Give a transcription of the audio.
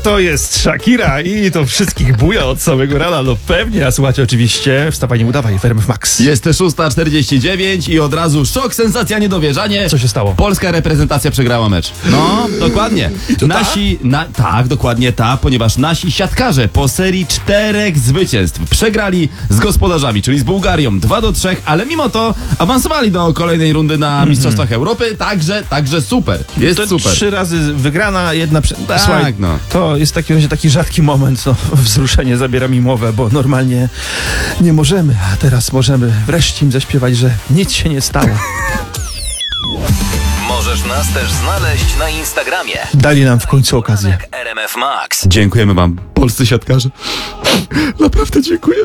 to jest Shakira i to wszystkich buja od samego rana. No pewnie, a słuchajcie oczywiście Wstawanie udawaj w RMF Max. Jest 6:49 i od razu szok, sensacja, niedowierzanie. Co się stało? Polska reprezentacja przegrała mecz. No, dokładnie. Tak, dokładnie ta, ponieważ nasi siatkarze po serii 4 zwycięstw przegrali z gospodarzami, czyli z Bułgarią 2-3, ale mimo to awansowali do kolejnej rundy na Mistrzostwach Europy, także super. Jest To super. 3 razy wygrana, jedna Tak, Słuchaj, no. to jest w takim razie taki rzadki moment, no, wzruszenie zabiera mi mowę, bo normalnie nie możemy, a teraz możemy wreszcie im zaśpiewać, że nic się nie stało. Możesz nas też znaleźć na Instagramie. Dali nam w końcu okazję. RMF Max. Dziękujemy wam, polscy siatkarze. Naprawdę dziękuję.